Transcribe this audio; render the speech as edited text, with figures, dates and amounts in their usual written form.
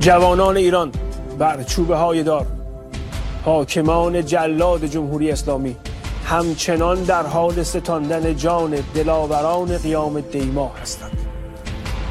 جوانان ایران بر چوبه های دار، حاکمان جلاد جمهوری اسلامی همچنان در حال ستاندن جان دلاوران قیام دیما هستند.